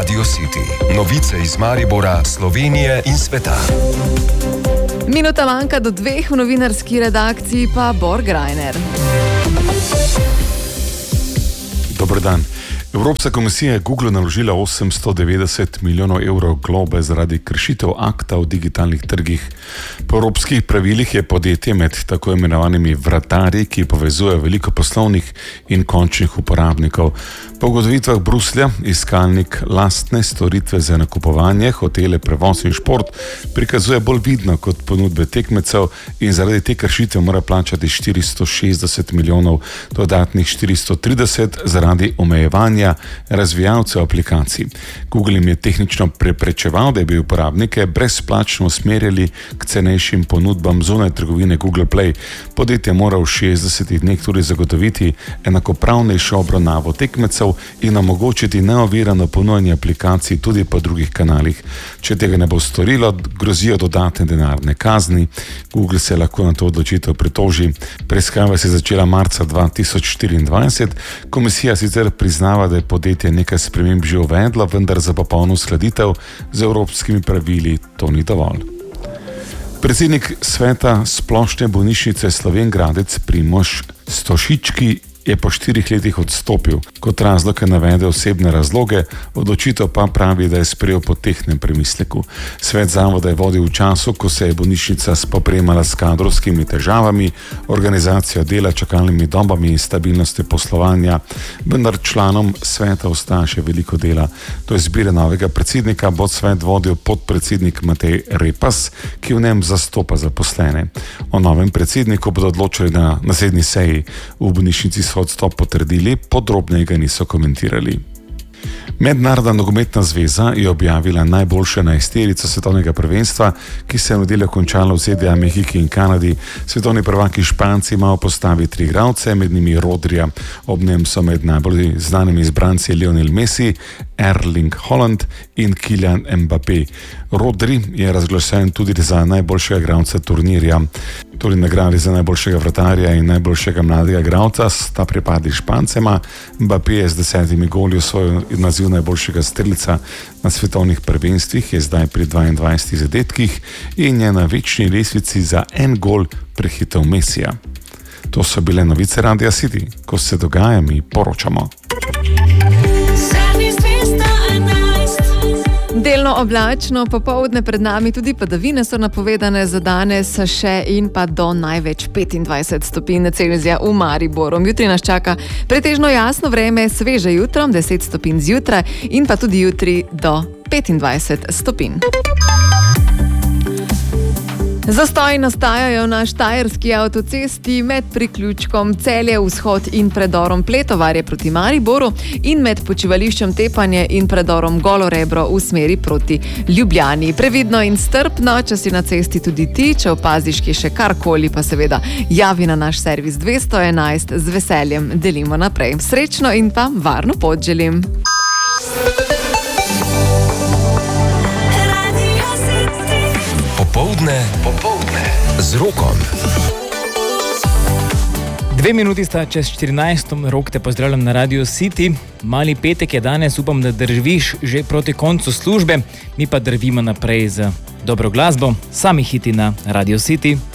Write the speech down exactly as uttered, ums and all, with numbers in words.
Radio City. Novice iz Maribora, Slovenije in sveta. Minuta manjka do dveh, v novinarski redakciji pa Borg Reiner. Dober dan. Evropska komisija je Google naložila osemsto devetdeset milijonov evrov globe zaradi kršitev akta o digitalnih trgih. Po evropskih pravilih je podjetje med tako imenovanimi vratarji, ki povezujejo veliko poslovnih in končnih uporabnikov. Po ugotovitvah Bruslja iskalnik lastne storitve za nakupovanje, hotele, prevoz in šport prikazuje bolj vidno kot ponudbe tekmecev in zaradi te kršitve mora plačati štiristo šestdeset milijonov, dodatnih štiristo trideset zaradi omejevanja razvijalcev aplikacij. Google jim je tehnično preprečeval, da bi uporabnike brezplačno usmerjali k cenejšim ponudbam zunaj trgovine Google Play. Podjetje mora v šestdesetih dneh tudi zagotoviti enakopravnejšo obravnavo tekmecev in omogočiti neovirano ponujanje aplikacij tudi po drugih kanalih. Če tega ne bo storilo, grozijo dodatne denarne kazni. Google se lahko na to odločitev pritoži. Preiskava se je začela marca dva tisoč štiriindvajset. Komisija sicer priznava, da je podjetje nekaj sprememb že uvedlo, vendar za popolno uskladitev z evropskimi pravili to ni dovolj. Predsednik sveta Splošne bolnišnice Slovenj Gradec Primož Stošički je po štirih letih odstopil. Kot razlog je navedel osebne razloge, odločitev pa pravi, da je sprejel po tehtnem premisleku. Svet zavoda je vodil v času, ko se je bolnišnica spopremala s kadrovskimi težavami, organizacijo dela, čakalnimi dobami in stabilnosti poslovanja, vendar članom sveta ostaja še veliko dela. Do izbire novega predsednika bo svet vodil podpredsednik Matej Repas, ki v njem zastopa zaposlene. O novem predsedniku bodo odločili na naslednji seji. V bolnišnici so odstop potrdili, podrobneje ga niso komentirali. Mednarodna nogometna zveza je objavila najboljše enajsterico svetovnega prvenstva, ki se je v nedeljo končalo v Z D A, Mehiki in Kanadi. Svetovni prvaki Španci imajo v postavi tri igralce, med njimi Rodrija. Ob njem so med najbolj znanimi izbranci Lionel Messi, Erling Haaland in Kylian Mbappé. Rodri je razglašen tudi za najboljšega igralca turnirja. Tudi nagradi za najboljšega vratarja in najboljšega mladega igralca sta pripadli Špancema. Mbappé je z desetimi goli osvojil naziv najboljšega strelca na svetovnih prvenstvih, je zdaj pri dvaindvajsetih zadetkih in je na večni lestvici za en gol prehitel Messija. To so bile novice Radia City. Ko se dogaja, mi poročamo. Delno oblačno, popoldne pred nami tudi padavine so napovedane za danes še in pa do največ petindvajset stopinj Celzija v Mariboru. Jutri nas čaka pretežno jasno vreme, sveže jutro, deset stopinj zjutraj in pa tudi jutri do petindvajset stopinj. Zastoji nastajajo na štajerski avtocesti med priključkom Celje vzhod in predorom Pletovarje proti Mariboru in med počivališčem Tepanje in predorom Golo Rebro v smeri proti Ljubljani. Previdno in strpno, če si na cesti tudi ti, če opaziš kje še karkoli, pa seveda javi na naš servis dvesto enajst, z veseljem delimo naprej. Srečno in pa varno pot želim. Popoldne, popoldne z Rokom. Dve minuti sta čez štirinajst, Rok te pozdravljam na Radio City. Mali petek je danes, upam, da drviš že proti koncu službe, mi pa drvimo naprej z dobro glasbo, sami hiti na Radio City.